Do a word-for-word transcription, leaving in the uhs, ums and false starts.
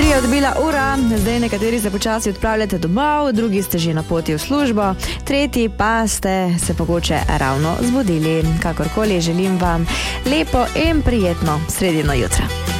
Tri je odbila ura, zdaj nekateri se počasi odpravljate domov, drugi ste že na poti v službo, tretji pa ste se mogoče ravno zbudili. Kakorkoli, želim vam lepo in prijetno sredino jutra.